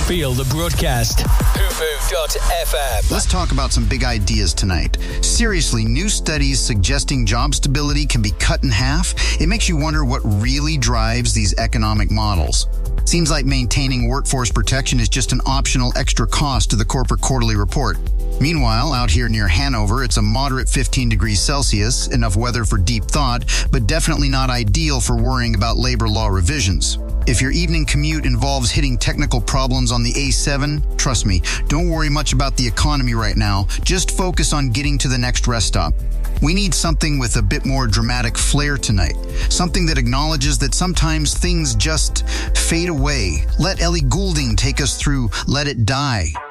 Feel the broadcast. Hoopoo.fm. Let's talk about some big ideas tonight. Seriously, new studies suggesting job stability can be cut in half. It makes you wonder what really drives these economic models. Seems like maintaining workforce protection is just an optional extra cost to the corporate quarterly report. Meanwhile, out here near Hanover, it's a moderate 15 degrees Celsius, enough weather for deep thought, but definitely not ideal for worrying about labor law revisions. If your evening commute involves hitting technical problems on the A7, trust me, don't worry much about the economy right now. Just focus on getting to the next rest stop. We need something with a bit more dramatic flair tonight. Something that acknowledges that sometimes things just fade away. Let Ellie Goulding take us through Let It Die.